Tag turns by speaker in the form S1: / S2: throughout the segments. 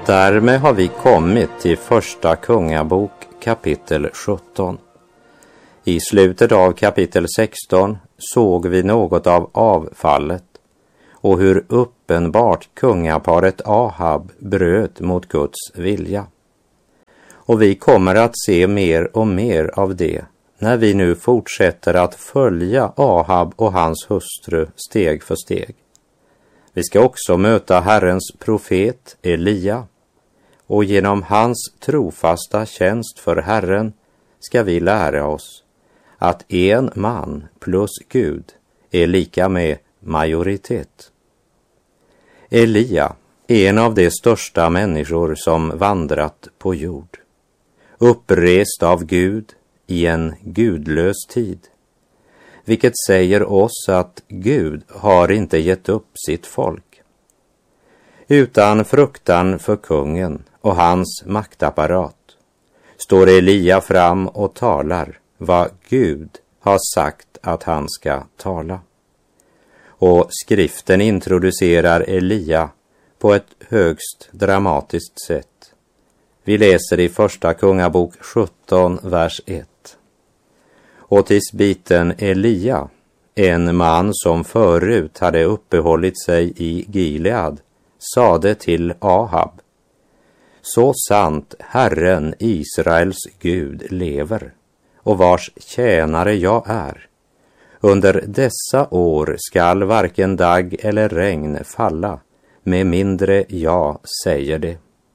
S1: därmed har vi kommit till första kungabok kapitel 17. I slutet av kapitel 16 såg vi något av avfallet och hur uppenbart kungaparet Ahab bröt mot Guds vilja. Och vi kommer att se mer och mer av det när vi nu fortsätter att följa Ahab och hans hustru steg för steg. Vi ska också möta Herrens profet Elia, och genom hans trofasta tjänst för Herren ska vi lära oss att en man plus Gud är lika med majoritet. Elia är en av de största människor som vandrat på jord, upprest av Gud i en gudlös tid, vilket säger oss att Gud har inte gett upp sitt folk. Utan fruktan för kungen och hans maktapparat står Elia fram och talar vad Gud har sagt att han ska tala. Och skriften introducerar Elia på ett högst dramatiskt sätt. Vi läser i första kungabok 17, vers 1. Och tisbiten Elia, en man som förut hade uppehållit sig i Gilead, sade till Ahab: så sant Herren Israels Gud lever, och vars tjänare jag är, under dessa år skall varken dag eller regn falla, med mindre jag säger det.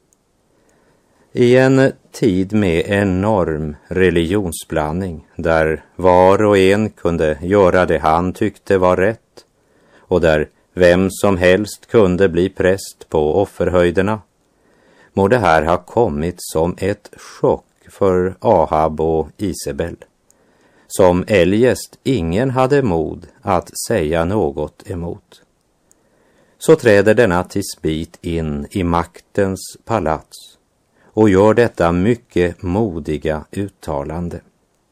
S1: I en tid med enorm religionsblandning, där var och en kunde göra det han tyckte var rätt, och där vem som helst kunde bli präst på offerhöjderna, må det här ha kommit som ett chock för Ahab och Isabel, som eljest ingen hade mod att säga något emot. Så träder denna tisbit in i maktens palats och gör detta mycket modiga uttalande.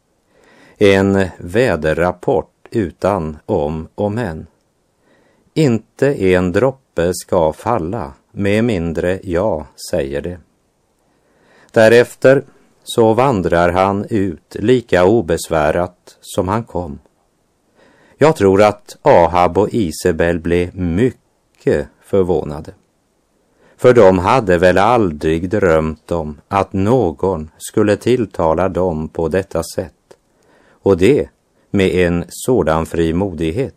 S1: En väderrapport utan om och men. Inte en droppe ska falla, med mindre jag säger det. Därefter så vandrar han ut lika obesvärat som han kom. Jag tror att Ahab och Isabel blev mycket förvånade. För de hade väl aldrig drömt om att någon skulle tilltala dem på detta sätt, och det med en sådan frimodighet.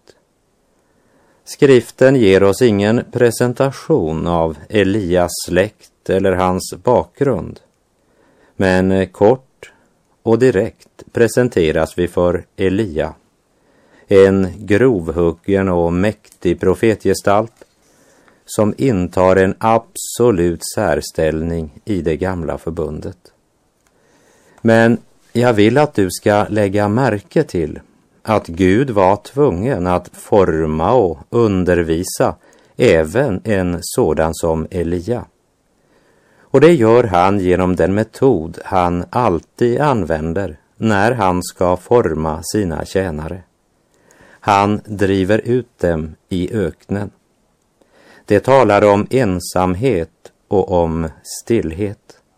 S1: Skriften ger oss ingen presentation av Elias släkt eller hans bakgrund, men kort och direkt presenteras vi för Elia, en grovhuggen och mäktig profetgestalt som intar en absolut särställning i det gamla förbundet. Men jag vill att du ska lägga märke till att Gud var tvungen att forma och undervisa även en sådan som Elia. Och det gör han genom den metod han alltid använder när han ska forma sina tjänare. Han driver ut dem i öknen. Det talar om ensamhet och om stillhet.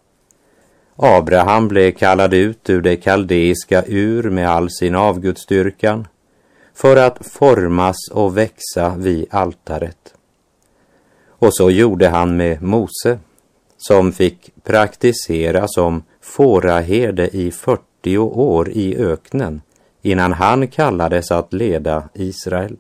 S1: Abraham blev kallad ut ur det kaldeiska Ur med all sin avgudsdyrkan för att formas och växa vid altaret. Och så gjorde han med Mose, som fick praktisera som fåraherde i 40 år i öknen innan han kallades att leda Israel.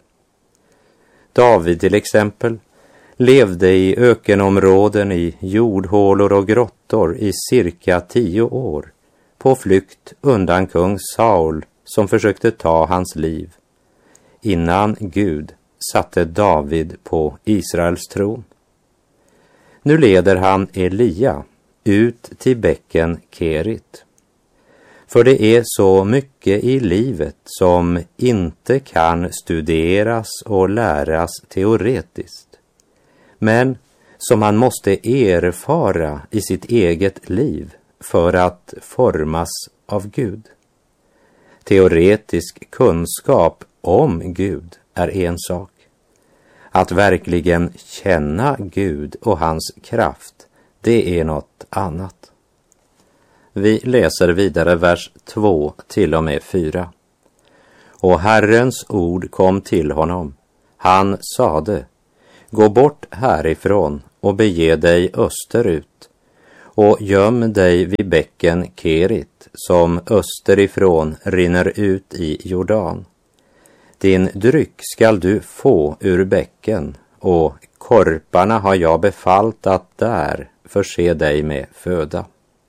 S1: David till exempel levde i ökenområden, i jordhålor och grottor i cirka 10 år, på flykt undan kung Saul som försökte ta hans liv, innan Gud satte David på Israels tron. Nu leder han Elia ut till bäcken Kerit. För det är så mycket i livet som inte kan studeras och läras teoretiskt, men som man måste erfara i sitt eget liv för att formas av Gud. Teoretisk kunskap om Gud är en sak. Att verkligen känna Gud och hans kraft, det är något annat. Vi läser vidare vers 2 till och med 4. Och Herrens ord kom till honom. Han sade: gå bort härifrån och bege dig österut och göm dig vid bäcken Kerit som österifrån rinner ut i Jordan. Din dryck skall du få ur bäcken och korparna har jag befallt att där förse dig med föda.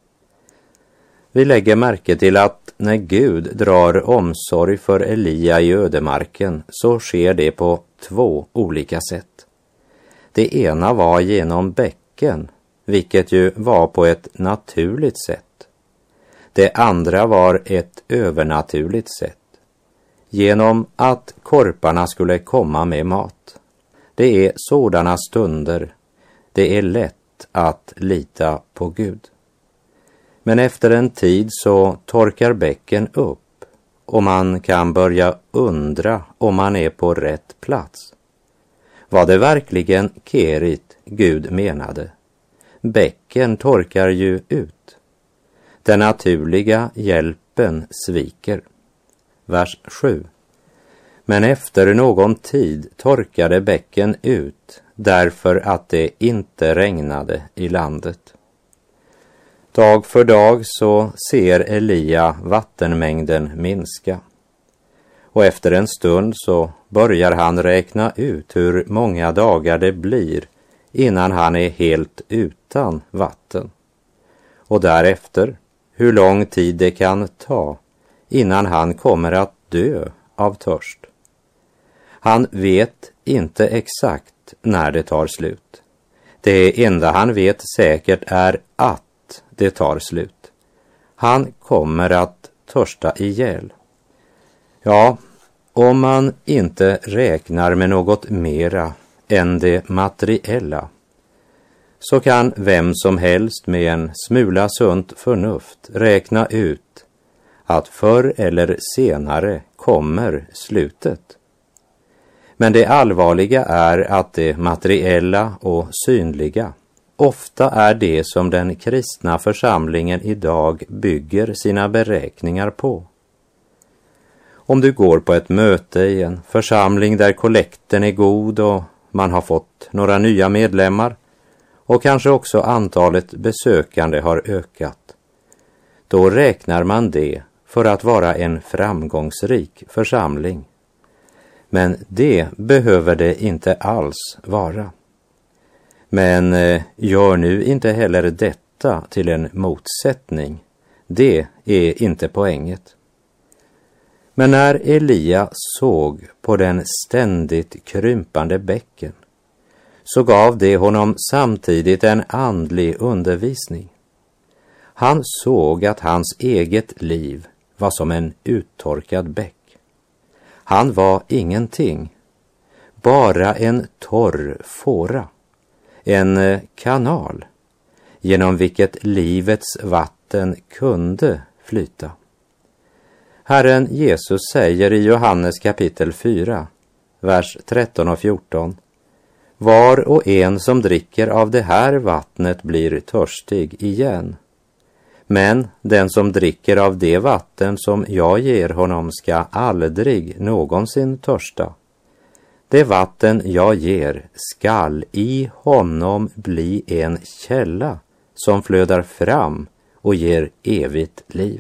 S1: Vi lägger märke till att när Gud drar omsorg för Elia i ödemarken så sker det på 2 olika sätt. Det ena var genom bäcken, vilket ju var på ett naturligt sätt. Det andra var ett övernaturligt sätt, genom att korparna skulle komma med mat. Det är sådana stunder det är lätt att lita på Gud. Men efter en tid så torkar bäcken upp och man kan börja undra om man är på rätt plats. Var det verkligen Kerit Gud menade? Bäcken torkar ju ut. Den naturliga hjälpen sviker. Vers 7. Men efter någon tid torkade bäcken ut därför att det inte regnade i landet. Dag för dag så ser Elia vattenmängden minska. Och efter en stund så börjar han räkna ut hur många dagar det blir innan han är helt utan vatten. Och därefter hur lång tid det kan ta innan han kommer att dö av törst. Han vet inte exakt när det tar slut. Det enda han vet säkert är att det tar slut. Han kommer att törsta ihjäl. Ja, om man inte räknar med något mera än det materiella så kan vem som helst med en smula sunt förnuft räkna ut att förr eller senare kommer slutet. Men det allvarliga är att det materiella och synliga ofta är det som den kristna församlingen idag bygger sina beräkningar på. Om du går på ett möte i en församling där kollekten är god och man har fått några nya medlemmar och kanske också antalet besökande har ökat, då räknar man det för att vara en framgångsrik församling. Men det behöver det inte alls vara. Men gör nu inte heller detta till en motsättning. Det är inte poänget. Men när Elia såg på den ständigt krympande bäcken så gav det honom samtidigt en andlig undervisning. Han såg att hans eget liv var som en uttorkad bäck. Han var ingenting, bara en torr fåra, en kanal genom vilket livets vatten kunde flyta. Herren Jesus säger i Johannes kapitel 4, vers 13 och 14: var och en som dricker av det här vattnet blir törstig igen. Men den som dricker av det vatten som jag ger honom ska aldrig någonsin törsta. Det vatten jag ger skall i honom bli en källa som flödar fram och ger evigt liv.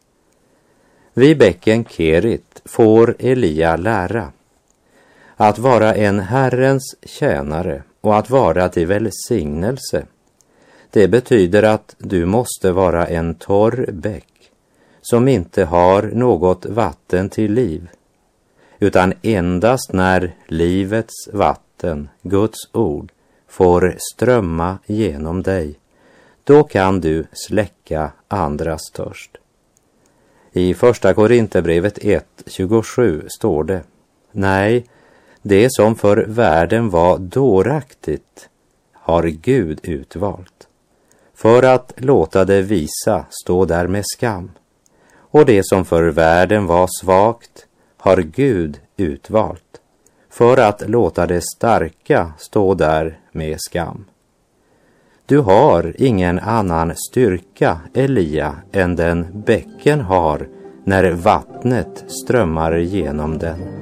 S1: Vid bäcken Kerit får Elia lära att vara en Herrens tjänare och att vara till välsignelse. Det betyder att du måste vara en torr bäck som inte har något vatten till liv, utan endast när livets vatten, Guds ord, får strömma genom dig, då kan du släcka andras törst. I första Korinthierbrevet 1:27 står det: nej, det som för världen var dåraktigt har Gud utvalt, för att låta det visa stå där med skam. Och det som för världen var svagt har Gud utvalt, för att låta det starka stå där med skam. Du har ingen annan styrka, Elia, än den bäcken har när vattnet strömmar genom den.